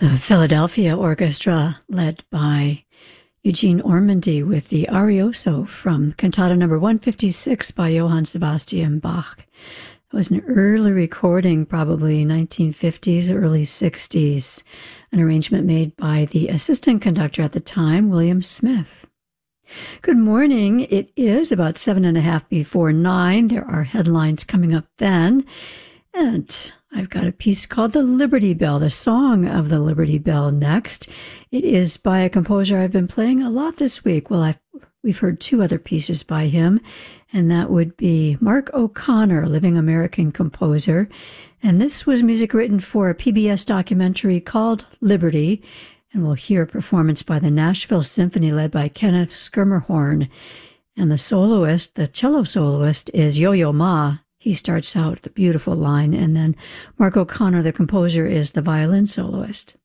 The Philadelphia Orchestra, led by Eugene Ormandy with the Arioso from Cantata number 156 by Johann Sebastian Bach. It was an early recording, probably 1950s, early 60s, an arrangement made by the assistant conductor at the time, William Smith. Good morning. It is about 7:30 before 9. There are headlines coming up then. And I've got a piece called The Liberty Bell, the Song of the Liberty Bell next. It is by a composer I've been playing a lot this week. Well, we've heard two other pieces by him, and that would be Mark O'Connor, living American composer. And this was music written for a PBS documentary called Liberty, and we'll hear a performance by the Nashville Symphony led by Kenneth Schermerhorn. And the soloist, the cello soloist, is Yo-Yo Ma. He starts out with a beautiful line, and then Mark O'Connor, the composer, is the violin soloist.